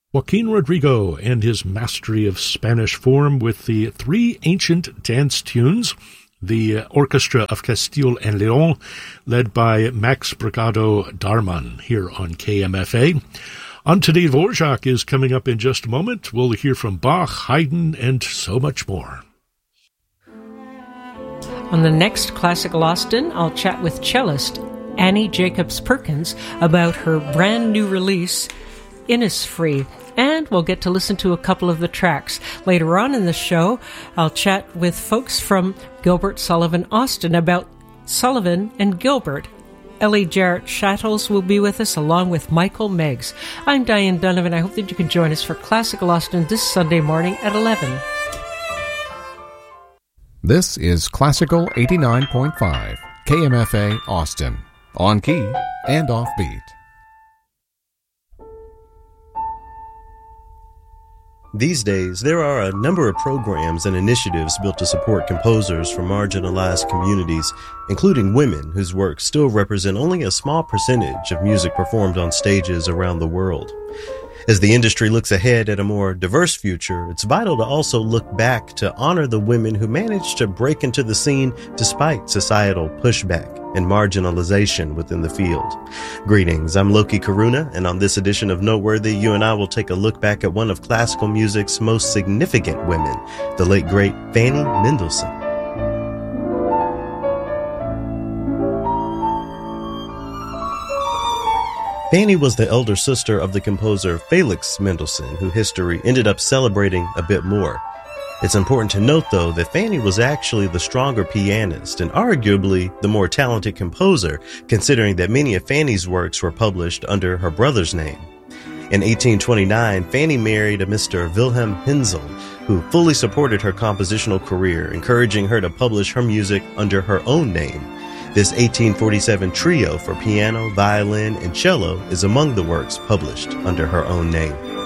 Joaquin Rodrigo and his mastery of Spanish form with the three ancient dance tunes, the Orchestra of Castile and Leon, led by Max Brigado Darman here on KMFA. On Today, Dvorak is coming up in just a moment. We'll hear from Bach, Haydn, and so much more. On the next Classical Austin, I'll chat with cellist Annie Jacobs Perkins about her brand new release, Innisfree. And we'll get to listen to a couple of the tracks. Later on in the show, I'll chat with folks from Gilbert Sullivan Austin about Sullivan and Gilbert. Ellie Jarrett Shattles will be with us along with Michael Meggs. I'm Diane Donovan. I hope that you can join us for Classical Austin this Sunday morning at 11. This is Classical 89.5, KMFA Austin, on key and offbeat. These days, there are a number of programs and initiatives built to support composers from marginalized communities, including women whose works still represent only a small percentage of music performed on stages around the world. As the industry looks ahead at a more diverse future, it's vital to also look back to honor the women who managed to break into the scene despite societal pushback and marginalization within the field. Greetings, I'm Loki Karuna, and on this edition of Noteworthy, you and I will take a look back at one of classical music's most significant women, the late great Fanny Mendelssohn. Fanny was the elder sister of the composer Felix Mendelssohn, who history ended up celebrating a bit more. It's important to note, though, that Fanny was actually the stronger pianist and arguably the more talented composer, considering that many of Fanny's works were published under her brother's name. In 1829, Fanny married a Mr. Wilhelm Hensel, who fully supported her compositional career, encouraging her to publish her music under her own name. This 1847 trio for piano, violin, and cello is among the works published under her own name.